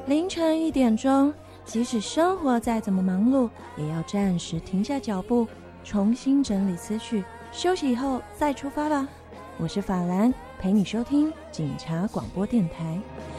凌晨1点钟，即使生活再怎么忙碌，也要暂时停下脚步，重新整理思绪，休息以后再出发吧。我是法兰，陪你收听警察广播电台。